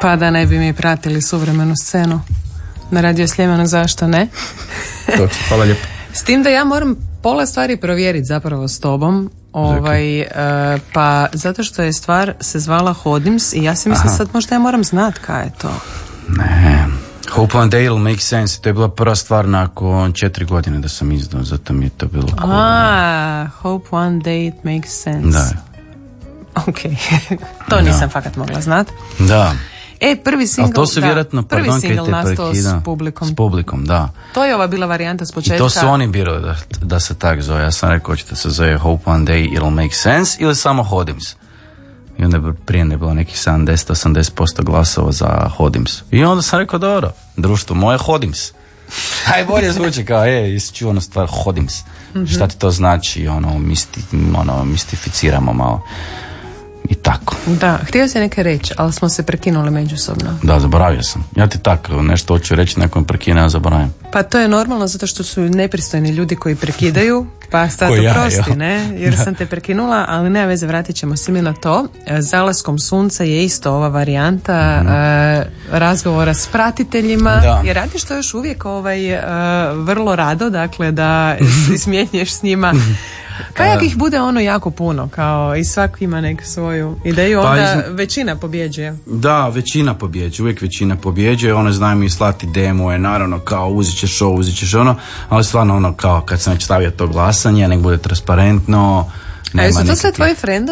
Pa da ne bi mi pratili suvremenu scenu na Radio Sljemenu, zašto ne? Točno, hvala lijepo. S tim da ja moram pola stvari provjeriti zapravo s tobom, pa zato što je stvar se zvala Hodims i ja si mislim sad možda ja moram znat kaj je to. Ne, Hope One Day It'll Make Sense, to je bila prva stvar nakon 4 godine da sam izdao, zato mi je to bilo cool. Hope One Day It Makes Sense. Da. Ok, to nisam fakat mogla znat. Da. Prvi single, ali to su vjerojatno, prvi single nastao s publikom. S publikom, da. To je ova bila varijanta s početka. I to su oni birali da se tak zove. Ja sam rekao, hoćete se zove Hope One Day It'll Make Sense ili samo Hodims. I onda je prije ne bilo nekih 70-80% glasova za Hodims. I onda sam rekao, dobro, društvo moje Hodims. Najbolje zvuči kao, čuvana stvar Hodims. Šta ti to znači? Mistificiramo malo. I tako. Da, htio si neke reći, ali smo se prekinuli međusobno. Da, zaboravio sam. Ja ti tako nešto hoću reći, nekom prekine, ja zaboravim. Pa to je normalno zato što su nepristojni ljudi koji prekidaju, pa sad oprosti, ne? Jer sam te prekinula, ali nema veze, vratit ćemo se mi na to. Zalaskom sunca je isto ova varijanta razgovora s pratiteljima. Jer radiš to još uvijek vrlo rado, dakle da smjenješ s njima. Kajak ih bude jako puno, kao i svako ima neku svoju ideju, onda većina pobjeđuje. Da, većina pobjeđuje, uvijek većina pobjeđuje, znaju mi slati demo, naravno kao uzit ćeš ono, ali stvarno kao kad sam već stavio to glasanje, nek bude transparentno. A jesu to sve tvoji frendovi?